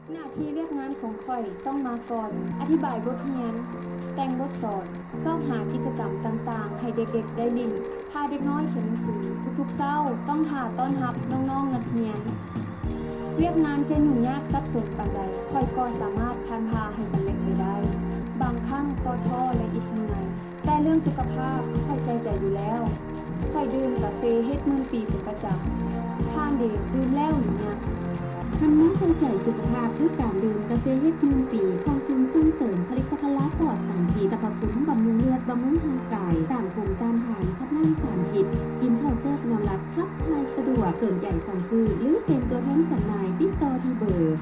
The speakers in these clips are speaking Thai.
หน้าที่เรียกงานของข่อยต้องมาก่อนอธิบายบทเรียนแต่งบทสอนเข้าหากิจกรรมต่างๆให้เด็กๆได้ลิ้นพาเด็กน้อยเขียนหนังสือทุกๆเช้าต้องหาต้อนรับน้องๆนักเรียนเรียกงานจะยุ่งยากซับซ้อนปานใดข่อยก็สามารถพาให้สำเร็จไปได้บางครั้งก็ท้อและอิดเหนื่อยแต่เรื่องสุขภาพข่อยใส่ใจอยู่แล้วข่อยดื่มกาแฟเฮ็ดมื้อปีเป็นประจำทางเด็กดื่มแล้วนี่นะทำนี้ใส่ใจสุขภาพด้วยการดื่มกาแฟเฮ็ด1 ปีของศูนย์ส่งเสริมผลิตภัณฑ์ปลอดสารพิษสรรพคุณบำรุงเลือดบำรุงร่างกายต้านภูมิต้านทานขับไล่สารพิษกินข้าวแซ่บนอนหลับขับถ่ายสะดวกสนใจสั่งซื้อหรือเป็นตัวแทนจำหน่ายติดต่อที่เบอร์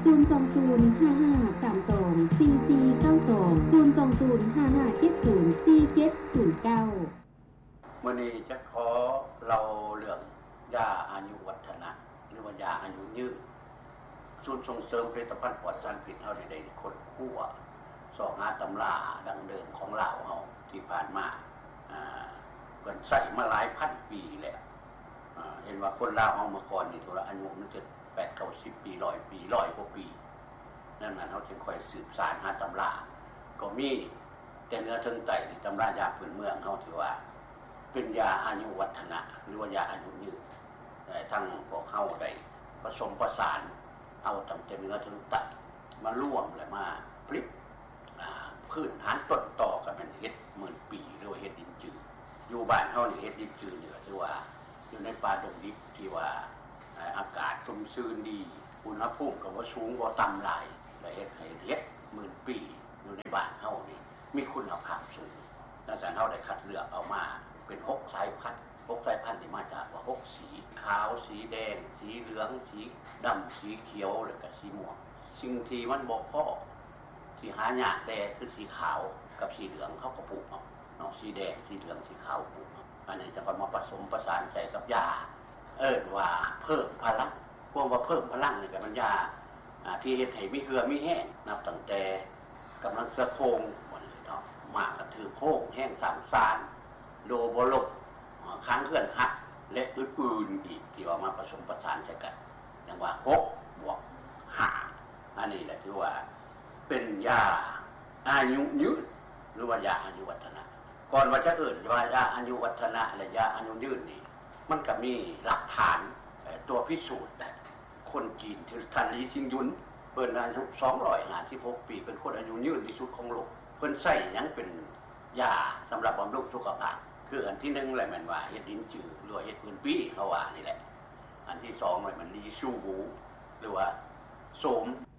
วันนี้จะขอเราเรื่องยาอายุวัฒนะหรือว่ายาอายุยืนศูนย์ส่งเสริมผลิตภัณฑ์ปลอดสารพิษเท่าใดๆคนคั่วสองหาตำราดังเดิมของเราเฮาที่ผ่านมาเพิ่นใส่มาหลายพันปีแล้วเห็นว่าคนลาวเฮาเมื่อก่อนนี่ทุละอายุมันจะ8-90 ปี100 ปี100 กว่าปีนั่นน่ะเฮาจึงค่อยสืบสานหาตำราก็มีแต่เนื้อถึงไตที่ตำรายาพื้นเมืองเฮาถือว่าเป็นยาอายุวัฒนะหรือว่ายาอายุยืนแต่ทั้งพวกเฮาได้ผสมผสานเอาตั้งแต่เนื้อถึงไตมาร่วมและมาพลิกพื้นฐานต้นต่อกันเป็นเฮ็ด10,000 ปีหรือว่าเฮ็ดดินจืดอยู่บ้านเฮานี่เฮ็ดดินจืดนี่ก็ถือว่าอยู่ในป่าดงดิบที่ว่าอากาศชุ่มชื้นดีอุณหภูมิก็บ่สูงบ่ต่ำหลายและเฮ็ดให้เฮ็ด10,000 ปีอยู่ในบ้านเฮานี่มีคุณภาพสูงดังนั้นเฮาได้คัดเลือกเอามาเป็น6 สายพันธุ์6 สายพันธุ์ที่มาจากว่า6 สีขาวสีแดงสีเหลืองสีดำสีเขียวแล้วก็สีม่วงสิ่งที่มันบ่พอที่หายากแต่คือสีขาวกับสีเหลืองเขาก็ปลูกเอาเนาะสีแดงสีเหลืองสีขาวปลูกอันนี้จะมาผสมประสานใส่กับยาว่าเพิ่มพลังพวกว่าเพิ่มพลังนี่ก็มันยาที่เฮ็ดให้มีเหือมีแห้งนับตั้งแต่กำลังเสือโครงบ่ได้เนาะมากก็ถือโครงแห้งสารสารโดบลบค้างเคลื่อนหักและอื่นๆอีกที่ว่ามาผสมประสานใส่กันอย่างว่า6 บวก 5อันนี้แหละที่ว่าเป็นยาอายุยืนหรือว่ายาอายุวัฒนะก่อนว่าจะว่ายาอายุวัฒนะและยาอายุยืนนี่มันก็มีหลักฐานตัวพิสูจน์แต่คนจีนที่ท่านลีซิงยุนเพิ่นอายุ256 ปีเป็นคนอายุยืนที่สุดของโลกเพิ่นใช้หยังเป็นยาสำหรับบำรุงสุขภาพคืออันที่1แหละมันว่าเฮ็ดดินจืดหรือว่าเฮ็ดพื้นปีเขาว่านี่แหละอันที่2เลยมันลีชูหูหรือว่าโสม